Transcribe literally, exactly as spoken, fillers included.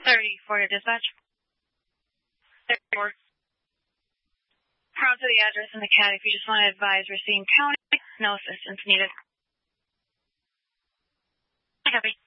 thirty-four, your dispatch. thirty-four. Proud to the address in the cat if you just want to advise Racine County. No assistance needed. Copy.